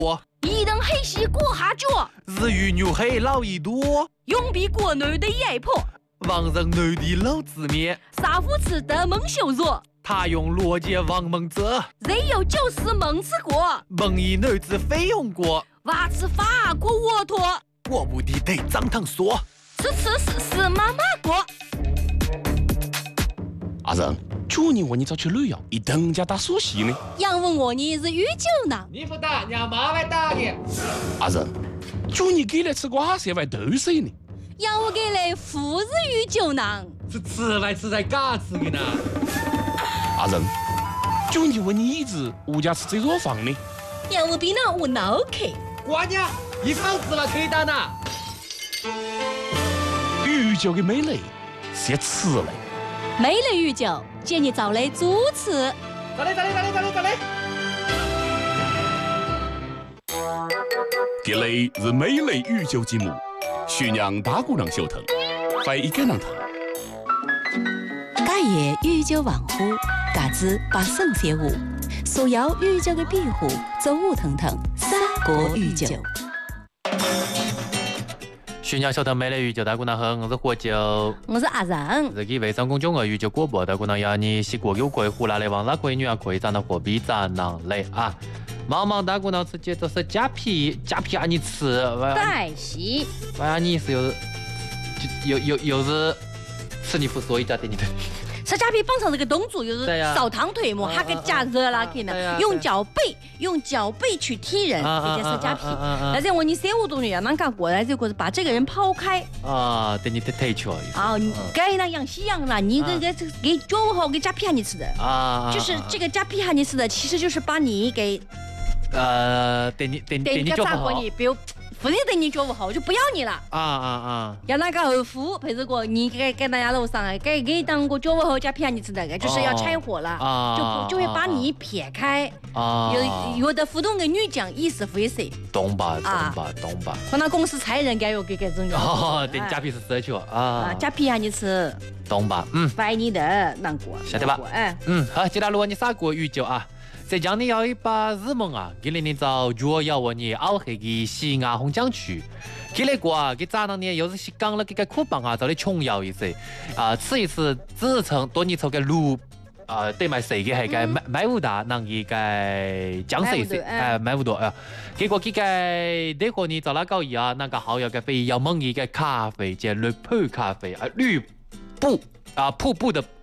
一等黑西过下脚， 日语牛黑老一多， 永比国内的外婆， 王人内地老子面， 杀父吃的蒙羞辱， 他用罗杰王蒙泽， 人有就是蒙吃过， 蒙以女子费用过， 娃吃法国沃托， 我不的得张堂说， 是妈妈过。 阿仁，去年我你早去旅游，一等家打苏西呢。 杨问我你是御酒呢？ 你不打，让妈来打你。 阿仁，去年给来吃瓜色外豆水呢。 杨我给来富日御酒呢？ 是吃来吃在嘎吃的呢。 阿仁，去年我你一直物家吃这座房呢。 杨我比那我脑壳。 瓜娘，一房子了可以打呢。 御酒的美蕾是吃嘞。 美类御酒，建议找来主持。 走嘞。 这类是美类御酒节目，宣扬大姑娘小腾，非一个人腾。 假夜御酒文化，价值八省三五，所有御酒的庇护，走舞腾腾，三国御酒。 宣扬小腾美类御酒大姑娘好，我是喝酒， 我是阿仁。 自己微商公众号御酒广播大姑娘要你洗过有贵湖南来往哪贵女啊可以长到货币长囊来啊。茫茫大姑娘吃节奏是假皮啊你吃， 带洗。 哎你是有是吃你不说一家对你的。 吃假皮绑上这个动作就是烧汤腿嘛，它给加热了可能用脚背去踢人，这就是假皮。但是我你3-5度要啷个过来，这个是把这个人抛开啊，对你的腿球啊，该那样西洋了，你给脚好给假皮你吃的啊， 就是这个假皮你吃的，其实就是把你给对你脚不好， 比如。不是对你觉不好，就不要你了要那个后夫陪着过，你给大家楼上给当个脚不好加骗你吃的，就是要拆伙了，就会把你撇开有的互动跟女讲意思会谁懂吧可能公司裁人该有给这种对假皮是奢求啊假皮你吃懂吧拜你的难过晓得吧好接下来如果你啥过御酒啊浙江的有一把日梦啊，给你找主要问你熬黑的西安红江区，给那个啊，给早上呢又是西港了，给个苦棒啊，找你琼瑶一些啊，吃一次自称多你抽个路对买谁个还个买不大，能一个江水买不多啊，结果给个那个你找那搞一啊，那个好要个非要蒙一个咖啡叫绿泡咖啡绿布。瀑布的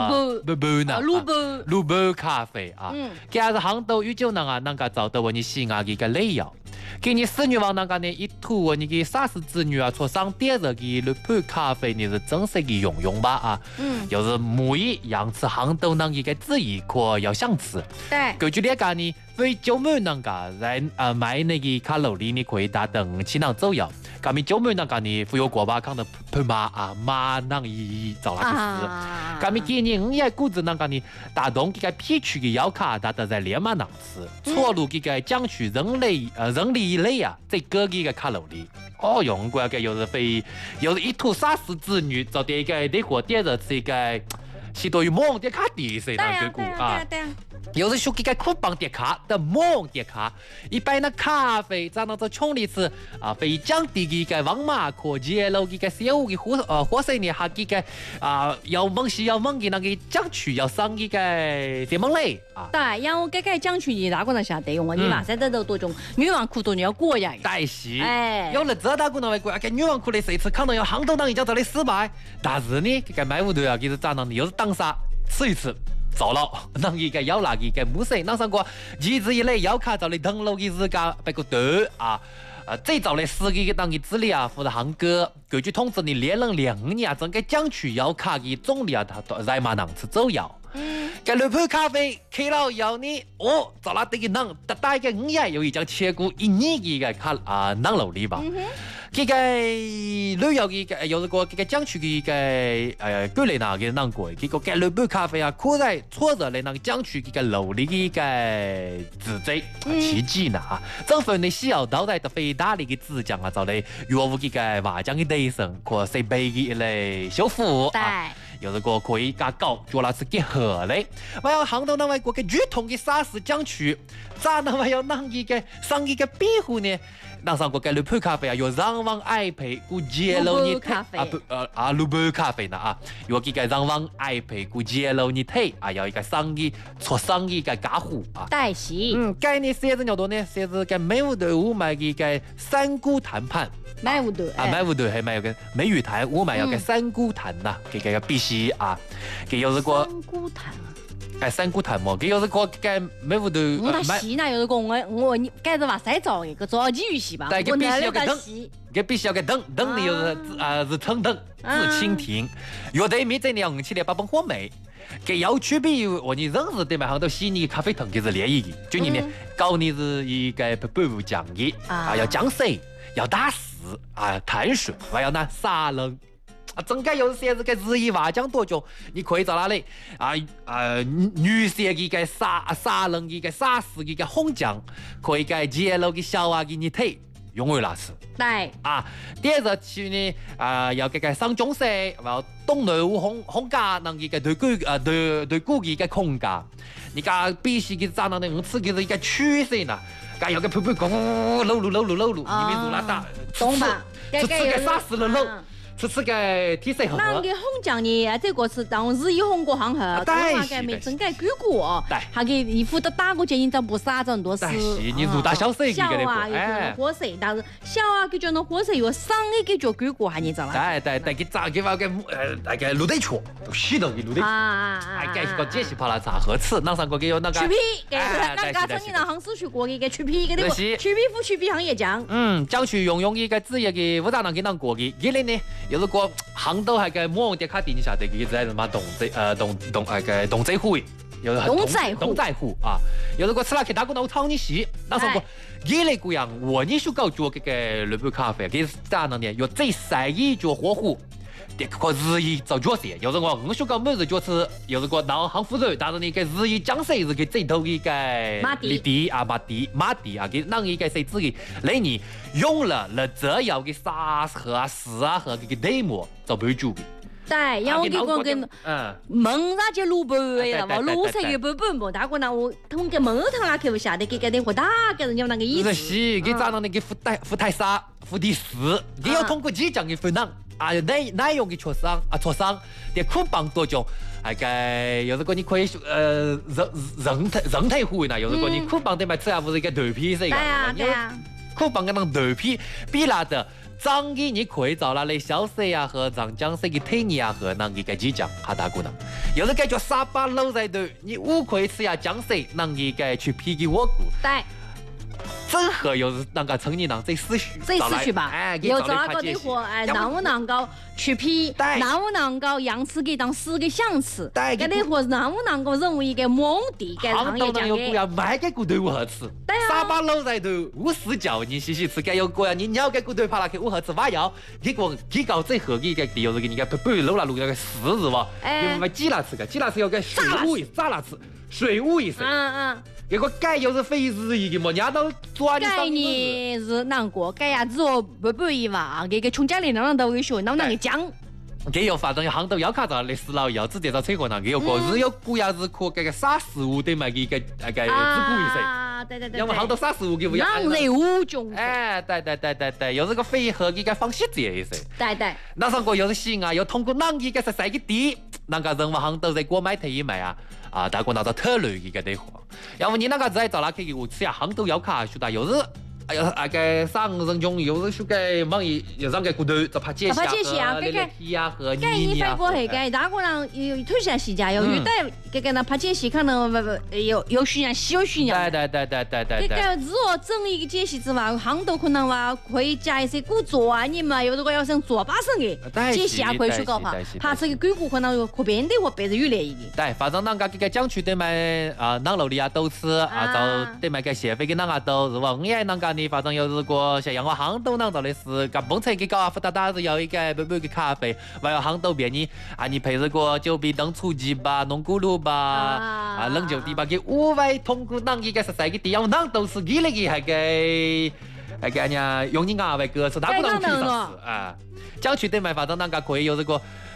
绿布咖啡啊，这还是杭州御酒呢那个找到我你西安的一个内药，给你侍女王那个呢一吐我你给啥子子女啊，戳上点着的绿布咖啡你是正式的用吧啊，就是每一样吃杭州那一个旨意可要想吃， 对， 根据那个呢，非酒门那个在买那个卡路里你可以打等起能走药。咱们酒门那个呢，富有过把康的配马囊一找那个事。咱们今年5月股子那个呢，打动这个皮区的药卡，打得在连马囊吃，错入这个降取人力类啊，这个个卡路里。哦，用过个又是非又是一吐杀死子女，找点一个那货点着吃一个。是对于蒙点卡地噻，那个股啊，又是说这个苦棒点卡的蒙点卡，一般的咖啡在那做穷力吃啊，非降低这个王马可接了这个小屋的火水呢，还这个要蒙西要蒙的那个降区要上这个这蒙嘞啊。 对，然后这个降区你哪个能下得用啊？你马上得到多种女王裤多你要过呀。 带戏，有了这大股那位过，给女王裤的谁吃，可能要杭州人一家做的失败，但是呢，这个买屋头啊，给是咋呢？又是当杀吃一次。糟了，那一个要那一个木色，那上过日子以来要卡到的登录的日间别个多啊，最早的4个当的资料啊，或者行哥，根据统计你连了2年，整个江区要卡的总量它在马能吃走药。这绿泡咖啡开了要你早那这个能得大概5年有一张切股1年的个卡能楼里吧。这个旅游的有一个这个江区的一个国内那个难过，这个这绿泡咖啡啊，可在错着来那个江区这个楼里的一个自在奇迹呢啊，政府呢需要到来的非大的一个资奖啊，找来药物这个华江的内生，或是被的来修复啊。 有这个可以加搞做了是结合的。还有杭州那外国嘅传统嘅沙市江区，咋那还有哪一个生意嘅庇护呢？那上国嘅绿杯咖啡啊，有让王爱培古揭露你睇绿杯咖啡呢啊，有幾個讓王愛培古揭露你睇啊，有一個生意做生意嘅家伙啊。 代是。 概念寫字叫多呢，寫字嘅美舞隊伍買嘅個三姑談判。 美舞隊啊，美舞隊係咪有個美語談，我買有個三姑談呐，嘅必須啊，嘅有這個。 三姑談。 三姑談麼？佢有這個嘅美舞隊。 我睇戲呢，有這個我你改咗話使做嘅，個做體育系吧。 但係佢必須要個燈，佢必須要個燈，燈呢就是是橙燈，是蜻蜓。有對面這兩起來把本火美，佢有區別於我你認識對面好多悉尼咖啡廳嘅是聯誼嘅，就你呢搞你是一個不講嘅啊，要講水，要打屎啊，碳水，還要呢沙冷。啊，整個有些是個日益瓦匠多種，你可以找哪裡女士嘅個沙冷嘅個沙士嘅個紅醬，可以個揭露嘅小娃嘅你睇，用為哪次？ 對。 啊，第二個去呢有個上中式，然後東內湖紅家能嘅個對古嘅個空家，你個必須嘅咋能嘅次嘅是一個趨勢呢？個有個噗噗咕露露，你咪如那大， 懂吧？ 這個沙士的露。吃個體色好。 那個紅醬呢？這個是當日以紅過行後，當下個沒整個舉過，他給衣服都打過建議，就不灑這麼多水。 你入大小水， 小啊又叫人火水，但是小啊佢叫人火水又上一個就舉過，還你知啦？ 對，佢炸佢話那個滷蛋圈，許多嘅滷蛋圈，佢個這些跑來炸合吃，那上個佢有那個去皮，那個曾經讓行市去過嘅去皮，嗰啲去皮膚去皮行業醬。 將去用一個職業嘅武打能給人過嘅，佢哋呢？有如果杭州係個摩迪卡定下的，佢在什麼東濟湖，有東濟湖啊，有如果吃了去打過那炒你西，那時候佢哋嗰樣我呢需搞做嘅個綠杯咖啡，佢咋能呢？有最細一做火壺，啲個日意做角色，有時候我需搞每日就吃，有時候鬧行富人，但是呢個日意講誰是佢最頭嘅個馬蒂啊，佢讓一個誰自己嚟你。用了這有嘅沙和啊、屎啊和嘅內膜就俾煮嘅。 對，然後佢講嘅蒙那隻滷杯啦，滷水嘅杯杯冇打過那我同個蒙湯啦，佢下啲嘅啲火打嘅人有那個意思。 是，佢咋能嘅富太沙、富地士，佢要通過幾種嘅分量啊，內容嘅磋商，啲苦幫多種，係嘅，有時候你可以人體護呢，有時候你苦幫對咪吃下不是一個頭皮嚟嘅。 對啊。 苦幫嘅人頭皮比那的髒嘅你可以找那類小水啊和長江水嘅體泥啊和那個雞醬哈達姑娘，有時感覺沙巴漏在度，你唔可以吃下江水，那個去皮嘅鍋骨。 對。 正合有那個城裡人最思緒吧，有找那個的貨，能夠去皮，能夠養吃嘅當死嘅想吃，嗰啲貨能夠認為一個目的嘅行業講嘅。 要買嘅骨頭如何吃？沙巴佬在度無死角，你細吃嘅有個呀，你鳥嘅骨頭拍落去如何吃？話要結果幾搞最合嘅個有個你個不漏啦，錄那個屎是吧？你買雞辣吃嘅，雞辣吃有個水霧炸辣吃，水霧一聲。結果蓋又是非日意嘅嘛，人都做你蓋呢是難過，蓋呀做不一嘛，這個窮家裡人都會學，那個講。 佢又發展杭州要卡咗歷史老要直接就吹過嗱，佢有個日有古呀日課嘅沙事物對埋嘅個自古意識。啊，對。因為杭州沙事物嘅會有。人類無種。對，有這個非合嘅方式這意思。 對。 那上個有啲西亞，有通過南嘅實際嘅地，那個人話杭州在國買體買啊，大家拿到特類嘅地方。要不你那個在找哪去？我吃下杭州要卡，說到有時。個上人中有時個忙有上個骨頭就怕解下和皮啊和泥啊。 你發過去個大個人有推下西家有遇到個那怕解析可能有需要小需要。 對。 個如果整一個解析之外，杭州可能話可以加一些古做啊，你嘛有如果要想做把生嘅解析啊，可以去搞怕這個硅谷可能可變的或別的越來越。 對，反正那個江區對面南樓里啊都吃就對面個協會嘅那個都是吧？我也那個。反正有如果像我杭州那做的是，搞蹦車給搞福大大是有一個杯嘅咖啡，還有杭州邊呢你配這個酒比燈初級吧、弄咕嚕吧、冷酒地吧，給戶外通過那一個實際嘅地，因為那都是佢哋係個用你牙為歌詞，大不能去實施啊。江區對面反正那個可以有這個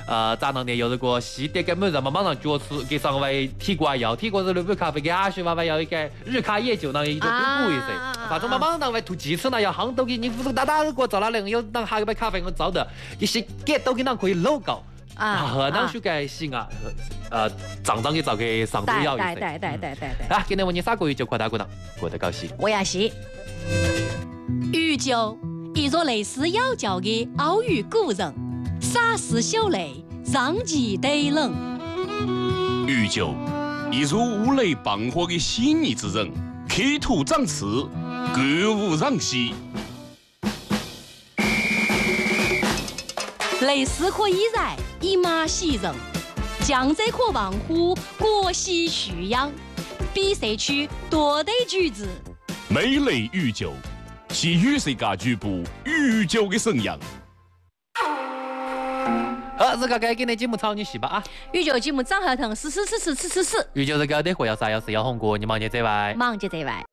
咋弄呢？又是个西点根本上嘛，马上脚趾给上位提过要，提过之后杯咖啡给阿叔娃娃要一个日咖夜酒，那一个补一些。反正嘛，马上当位图鸡翅那要夯都给你扶大大个找哪能有当下一杯咖啡我找的，一些给都给啷可以搂高。和当属该行啊，长长给找给上都要一些。对。啊，今天我们3个月就快打过了，过得高兴。 我也是。 玉酒，一座类似妖教的奥语古人，洒湿秀泪，让其得冷。 玉酒，一如五雷傍火的细腻之人，刻土长刺，歌舞让息。 类似可以然，以马喜人；江浙可望乎，国喜蓄养。比社区多得举子， 美类玉酒，系与世界局部玉酒的生养。 好，这个该给你节目操你戏吧啊！ 玉酒节目张合腾，是。 玉酒这个的活要啥？要是要红过，你忙就这外。 忙就这外。